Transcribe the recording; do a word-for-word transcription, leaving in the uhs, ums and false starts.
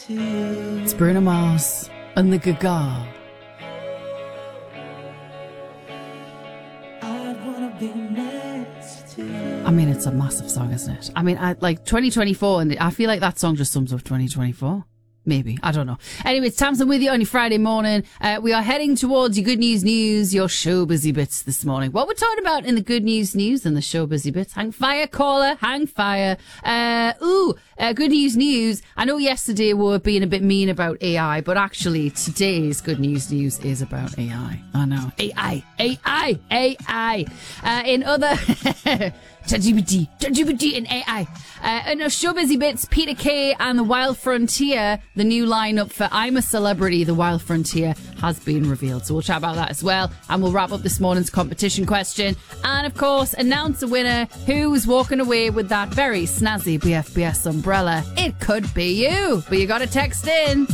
It's Bruno Mars and the Gaga. I mean, it's a massive song, isn't it? I mean, I like twenty twenty-four, and I feel like that song just sums up twenty twenty-four. Maybe. I don't know. Anyway, it's Tamsin with you on your Friday morning. Uh, we are heading towards your good news news, your show busy bits this morning. What we're talking about in the good news news and the show busy bits. Hang fire, caller. Hang fire. Uh, ooh, uh, good news news. I know yesterday we were being a bit mean about A I, but actually today's good news news is about A I. I know. A I. A I. A I. Uh, in other... ChatGPT, ChatGPT and A I. Uh, in our show busy bits, Peter Kay and the Wild Frontier, the new lineup for I'm a Celebrity, the Wild Frontier, has been revealed. So we'll chat about that as well. And we'll wrap up this morning's competition question. And of course, announce a winner who's walking away with that very snazzy B F B S umbrella. It could be you, but you got to text in.